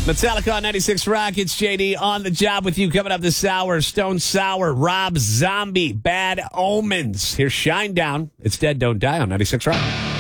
Metallica on 96 Rock. It's JD on the job with you. Coming up this hour, Stone Sour, Rob Zombie, Bad Omens. Here's Shine Down. It's Dead Don't Die on 96 Rock.